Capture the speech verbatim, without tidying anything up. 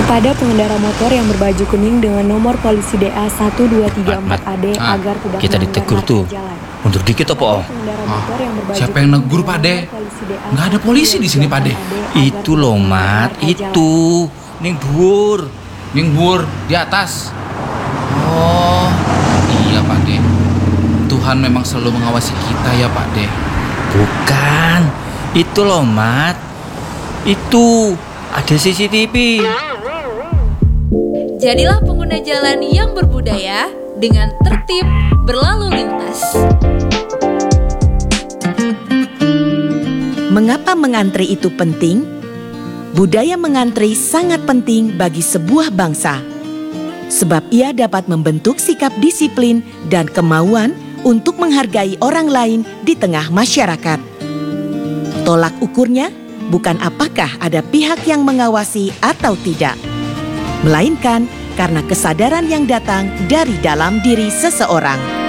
Kepada pengendara motor yang berbaju kuning dengan nomor polisi D A satu dua tiga empat A D ah, agar tidak kita melanggar ditegur tuh. marka jalan. Mundur dikit apa, oh? Pengendara Ah, motor yang berbaju siapa yang kuning negur, dengan Pak De? nomor polisi D A Nggak ada polisi di sini, Pak De. satu dua tiga empat A D Itu agar loh, tidak melanggar Mat. marka jalan. Itu. Ning dhuwur. Ning bur di atas. Oh, iya Pak De. Tuhan memang selalu mengawasi kita ya Pak De. Bukan. Itu loh, Mat. Itu. Ada C C T V. Jadilah pengguna jalan yang berbudaya dengan tertib berlalu lintas. Mengapa mengantri itu penting? Budaya mengantri sangat penting bagi sebuah bangsa, sebab ia dapat membentuk sikap disiplin dan kemauan untuk menghargai orang lain di tengah masyarakat. Tolak ukurnya bukan apakah ada pihak yang mengawasi atau tidak, melainkan karena kesadaran yang datang dari dalam diri seseorang.